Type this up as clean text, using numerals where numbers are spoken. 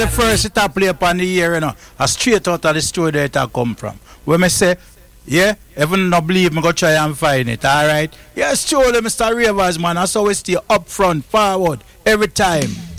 The first it a play upon the year, a straight out of the story that it come from. When me say, yeah, even not believe me, go try and find it, alright? Yes, truly, Mr. Ravers, man, that's how we stay up front, forward, every time.